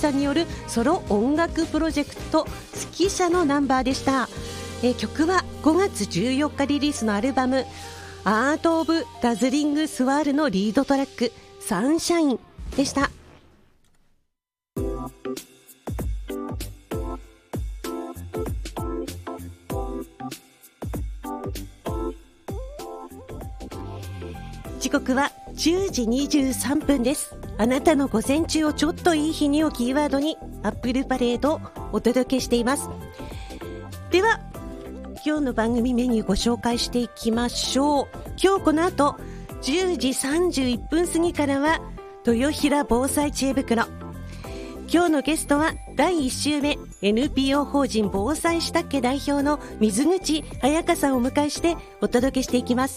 さんによるソロ音楽プロジェクト月社のナンバーでした。曲は5月14日リリースのアルバムアート・オブ・ダズリング・スワールのリードトラックサンシャインでした。時刻は10時23分です。あなたの午前中をちょっといい日にをキーワードにアップルパレードをお届けしています。では今日の番組メニューご紹介していきましょう。今日この後10時31分過ぎからは豊平防災知恵袋。今日のゲストは第1週目 NPO 法人防災したっけ代表の水口彩香さんをお迎えしてお届けしていきます。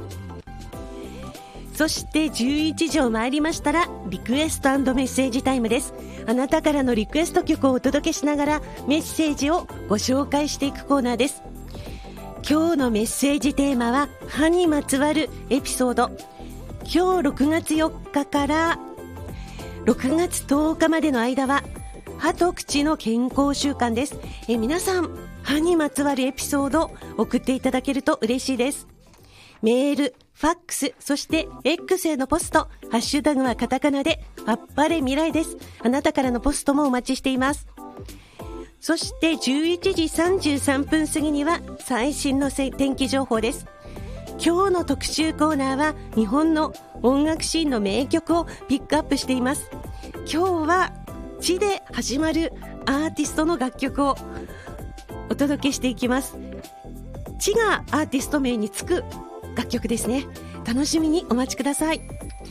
そして11時を回りましたらリクエスト&メッセージタイムです。あなたからのリクエスト曲をお届けしながらメッセージをご紹介していくコーナーです。今日のメッセージテーマは歯にまつわるエピソード。今日6月4日から6月10日までの間は歯と口の健康週間です。皆さん歯にまつわるエピソード送っていただけると嬉しいです。メール、ファックス、そして X へのポスト、ハッシュタグはカタカナであっぱれ未来です。あなたからのポストもお待ちしています。そして11時33分過ぎには最新の天気情報です。今日の特集コーナーは日本の音楽シーンの名曲をピックアップしています。今日は地で始まるアーティストの楽曲をお届けしていきます。地がアーティスト名につく楽曲ですね。楽しみにお待ちください。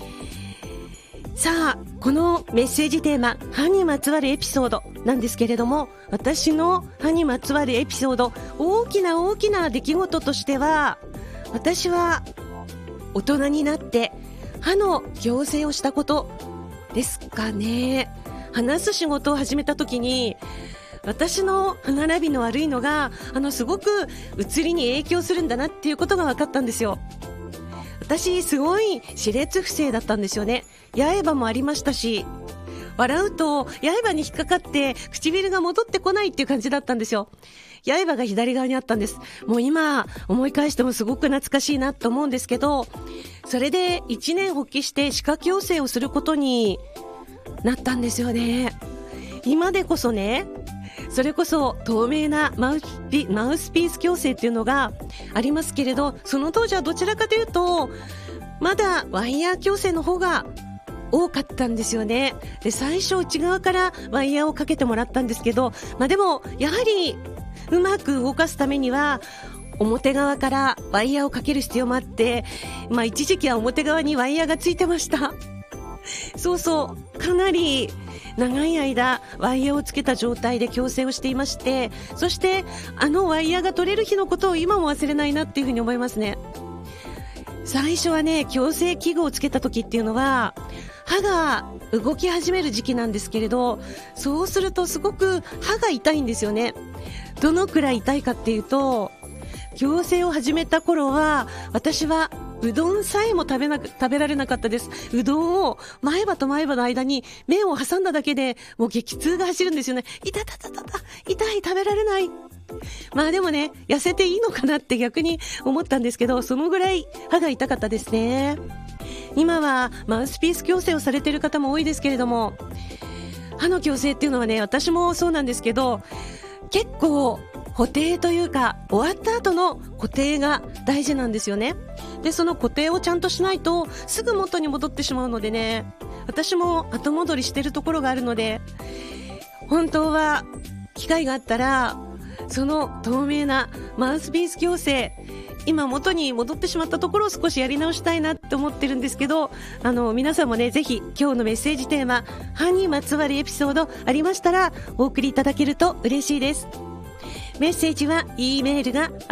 さあ、このメッセージテーマ歯にまつわるエピソードなんですけれども、私の歯にまつわるエピソード、大きな出来事としては、私は大人になって歯の矯正をしたことですかね。話す仕事を始めた時に私の歯並びの悪いのがすごく写りに影響するんだなっていうことが分かったんですよ。私すごい歯列不正だったんですよね。刃もありましたし、笑うと刃に引っかかって唇が戻ってこないっていう感じだったんですよ。刃が左側にあったんです。もう今思い返してもすごく懐かしいなと思うんですけど、それで一年発起して歯科矯正をすることになったんですよね。今でこそね、それこそ透明なマウスピース矯正っていうのがありますけれど、その当時はどちらかというとまだワイヤー矯正の方が多かったんですよね。で、最初内側からワイヤーをかけてもらったんですけど、でもやはりうまく動かすためには表側からワイヤーをかける必要もあって、一時期は表側にワイヤーがついてました。かなり長い間ワイヤーをつけた状態で矯正をしていまして、そしてワイヤーが取れる日のことを今も忘れないなっていうふうに思いますね。最初はね、矯正器具をつけた時っていうのは歯が動き始める時期なんですけれど、そうするとすごく歯が痛いんですよね。どのくらい痛いかっていうと、矯正を始めた頃は私はうどんさえも食べられなかったです。うどんを前歯と前歯の間に麺を挟んだだけでもう激痛が走るんですよね。痛い食べられない。でもね、痩せていいのかなって逆に思ったんですけど、そのぐらい歯が痛かったですね。今はマウスピース矯正をされている方も多いですけれども、歯の矯正っていうのはね、私もそうなんですけど、結構補定というか終わった後の固定が大事なんですよね。で、その固定をちゃんとしないとすぐ元に戻ってしまうのでね、私も後戻りしてるところがあるので、本当は機会があったらその透明なマウスピース矯正、今元に戻ってしまったところを少しやり直したいなって思ってるんですけど、皆さんもね、ぜひ今日のメッセージテーマ歯にまつわるエピソードありましたらお送りいただけると嬉しいです。メッセージは E メールが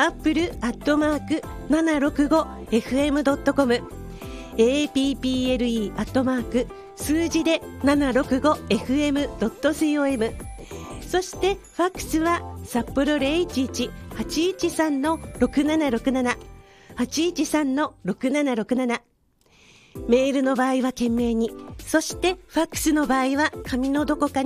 apple@765fm.com apple@ 数字で 765fm.com、 そしてファックスは札幌 011-813-6767 813-6767、メールの場合は懸命に、そしてファックスの場合は紙のどこかに